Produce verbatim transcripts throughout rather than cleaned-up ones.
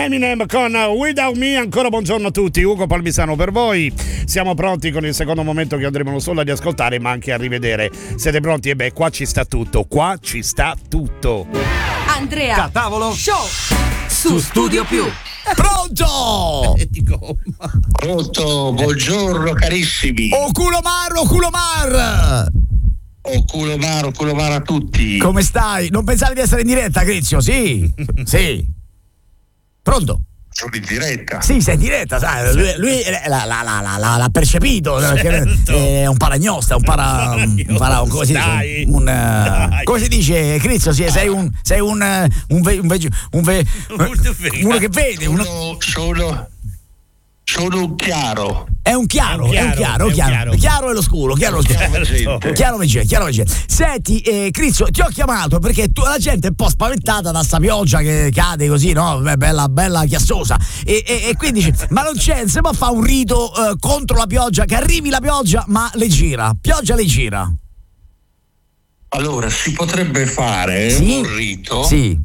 Eminem con Without Me. Ancora buongiorno a tutti, Ugo Palmisano per voi. Siamo pronti con il secondo momento che andremo non solo ad ascoltare ma anche a rivedere. Siete pronti? E beh, qua ci sta tutto, qua ci sta tutto. Andrea Da tavolo Show su Studio Più. pronto. Pronto, buongiorno carissimi. O culomar, o culomar. Oh, culomaro, culomaro a tutti. Come stai? Non pensavi di essere in diretta, Crizio? Sì, sì. Pronto? Sono in diretta. Sì, sei in diretta, sai, lui, lui l'ha, l'ha, l'ha, l'ha, l'ha percepito, Certo. è un paragnosta, un para, un para un, come si dice, un, un come si dice, Crizio, sì, sei un sei un un ve, un, ve, un, ve, uno che vede, uno... Sono, sono, sono un chiaro. È un chiaro, è un chiaro, è un chiaro, è un chiaro. chiaro è lo scuro, chiaro è lo scuro. Certo. Chiaro invece, chiaro invece. Senti, eh, Crizio, ti ho chiamato perché tu, la gente è un po' spaventata da sta pioggia che cade così, no? Beh, bella, bella chiassosa. E, e, e quindi dice, ma non c'è, se ma fa un rito eh, contro la pioggia, che arrivi la pioggia, ma leggera. Pioggia leggera. Allora, si potrebbe fare Sì? un rito, Sì.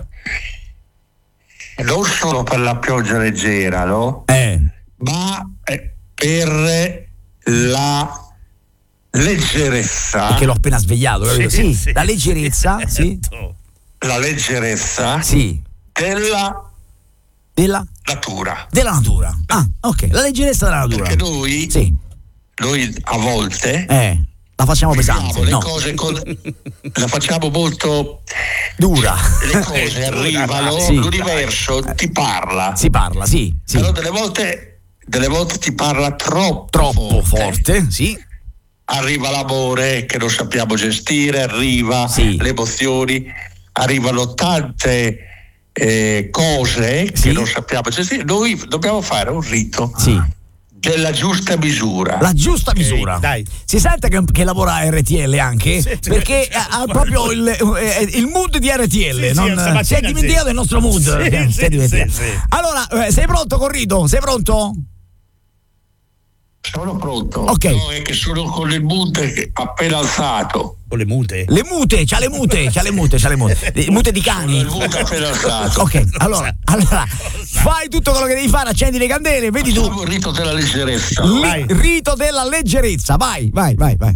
non solo per la pioggia leggera, no? Eh. Ma eh, per la leggerezza. Perché l'ho appena svegliato, capito? Sì, Sì, sì, la leggerezza, sì. La leggerezza Sì. della Della natura. della natura. Ah, ok, la leggerezza della natura. Perché noi, Sì. noi a volte Eh, la facciamo viviamo pesante, le no? cose con, la facciamo molto, Dura. le cose arrivano, Sì. l'universo ti parla, Si parla, sì, sì. però delle volte delle volte ti parla troppo, Troppo forte. forte, sì. Arriva l'amore che non sappiamo gestire, arriva Sì. le emozioni, arrivano tante eh, cose Sì. che non sappiamo gestire. Noi dobbiamo fare un rito Sì. della giusta misura. La giusta misura. dai. Si sente che, che lavora a R T L anche? Sì, perché certo. ha proprio il, eh, il mood di R T L. Sì, sì, non, stamattina si è dimenticato sì. del nostro mood. Sì, Eh, sì, si è dimenticato. sì, sì. Allora, eh, sei pronto, Corrido? Sei pronto? Sono pronto. Ok. No, è che sono con il mute appena alzato. Con le mute. Le mute, c'ha le mute, c'ha le mute, c'ha le mute. Le mute di Con cani. il mute appena alzato. Ok, allora, allora, fai tutto quello che devi fare, accendi le candele, vedi tu. Facciamo il rito della leggerezza. Il rito della leggerezza, vai, vai, vai, vai.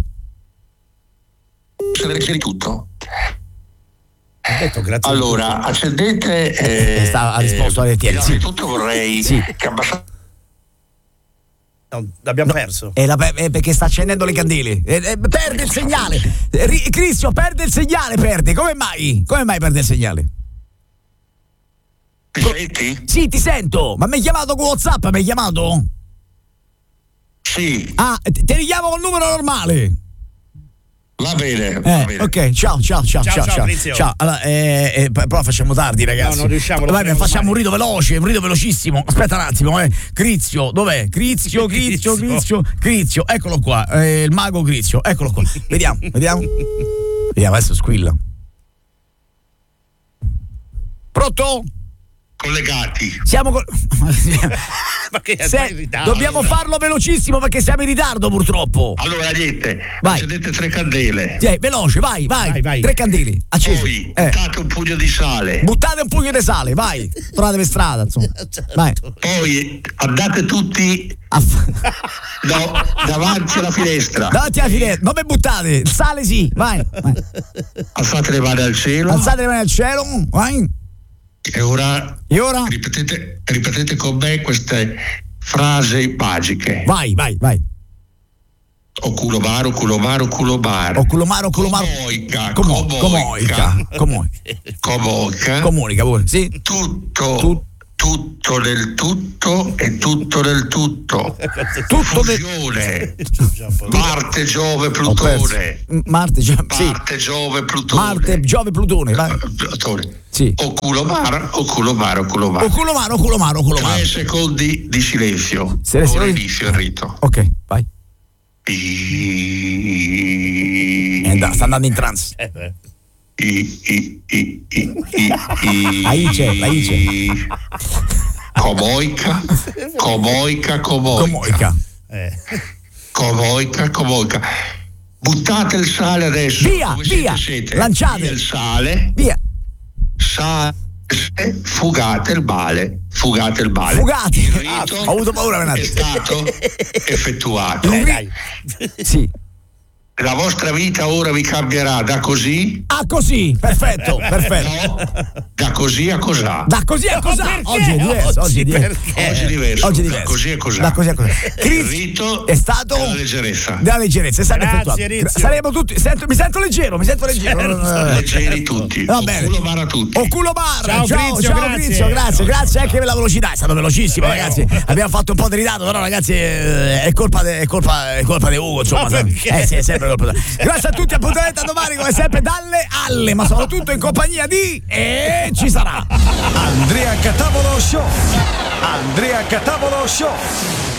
Se leggeri tutto. Ho detto grazie. Allora, accendete. Eh, Sta- ha risposto a R T L, sì. Innanzitutto vorrei Sì. che abbassate. No, l'abbiamo perso. È, la, è perché sta accendendo le candele. Eh, eh, perde il segnale. Eh, Ri- Crisio, perde il segnale, perde. Come mai? Come mai perde il segnale? Mi senti? Sì, ti sento. Ma mi hai chiamato con WhatsApp? Mi hai chiamato? Sì, Ah, te te richiamo col numero normale. va bene. Va Eh, bene. ok, ciao, ciao, ciao, Ciao, ciao, ciao, ciao. Crizio. Ciao. Allora, eh, eh, p- però facciamo tardi, ragazzi. No, non riusciamo, lo Vai, faremo facciamo un domani. rito veloce, un rito velocissimo. Aspetta un attimo, eh. Crizio, dov'è? Crizio, Crizio, Crizio, Crizio. Eccolo qua, eh, il mago Crizio. Eccolo qua. Vediamo, vediamo. Vediamo, adesso squilla. Pronto? Collegati. Siamo con... Ma che Se- sei in ritardo? dobbiamo farlo velocissimo perché siamo in ritardo purtroppo. Allora, niente. Vai. Accendete tre candele. Sì, veloce, vai, vai, Vai, vai. Tre candeli, accesi. Poi Eh. buttate un pugno di sale. Buttate un pugno di sale, vai. Tornate per strada, insomma. Vai. Poi andate tutti Aff- no, davanti alla finestra. Davanti alla finestra, non mi buttate, il sale sì, vai, vai. Alzate le mani al cielo. Alzate le mani al cielo, vai. E ora E ora? ripetete, ripetete con me queste frasi magiche. Vai, vai, vai. O culo maro, culo maro, culo maro. O culomaro, culomaro. Comoica, Como- comoica. Comoica. Comoica. Comoica. Comunica pure, sì. Tutto, Tu- tutto nel tutto e tutto nel tutto. Tutto de- Fusione. Marte, Giove, Ho perso. Plutone. M- Marte, Gio- sì. Marte, Giove, Plutone. Marte, Giove, Plutone, vai. Plutone. Sì. O culo maro, o culo maro, o culo O maro. culomaro, culomaro, culomaro. Tre secondi di silenzio. Silenzio. Ora inizio il rito. Ok, vai. Eh, da- sta andando in trance. Eh, beh. I, i, i, i, i, i. La Ice, la Ice. Comoica, comoica, comoica. Comoica. Eh. Comoica, comoica. Buttate il sale adesso. Via, Come via. siete, siete? Lanciate. Via il sale. Via. Sale. Fugate il male. fugate il male. Fugate. Il rito Ah, ho avuto paura, è Renato. stato effettuato. Eh, dai. Sì. La vostra vita ora vi cambierà da così, Ah, così, perfetto, perfetto. no, da così a cos'ha. Da così a cos'ha? perché? Oggi è diverso, oggi è diverso. perché? Oggi è diverso. Oggi è Da diverso. così a cos'ha. Da così a cos'ha. Il Chris rito è stato della leggerezza. della leggerezza, è stato Grazie, effettuato. Rizio. Saremo tutti, sento- mi sento leggero, mi sento leggero. Certo. Eh, Leggeri tutti. Va O bene. culo bara tutti. O culo bar, Ciao, ciao, Crizio, ciao grazie. Crizio, grazie, grazie anche per la velocità, è stato velocissimo, ragazzi. Abbiamo fatto un po' di ritardo, però ragazzi eh, è colpa de, è colpa, è colpa di Ugo, insomma. Ma sai. perché? Eh sì, è sempre colpa di Grazie a tutti, appuntamento a domani come sempre dalle alle, ma soprattutto in compagnia di e ci sarà Andrea Catavolo Show. Andrea Catavolo Show.